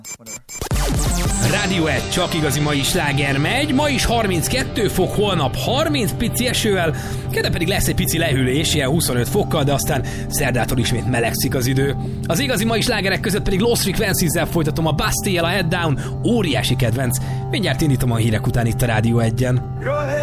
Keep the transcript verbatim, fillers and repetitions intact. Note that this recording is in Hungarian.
Rádió egy, csak igazi mai sláger megy, ma is harminckettő fok, holnap harminc pici esővel, kedden pedig lesz egy pici lehűlés, ilyen huszonöt fokkal, de aztán szerdától ismét melegszik az idő. Az igazi mai slágerek között pedig Lost Frequencies-zel folytatom a Bastille, a Head Down, óriási kedvenc. Mindjárt indítom a hírek után itt a Rádió egyen.